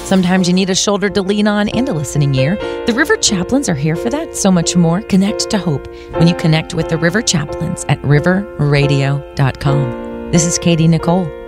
Sometimes you need a shoulder to lean on and a listening ear. The River Chaplains are here for that. So much more. Connect to hope when you connect with the River Chaplains at riverradio.com. This is Katie Nicole.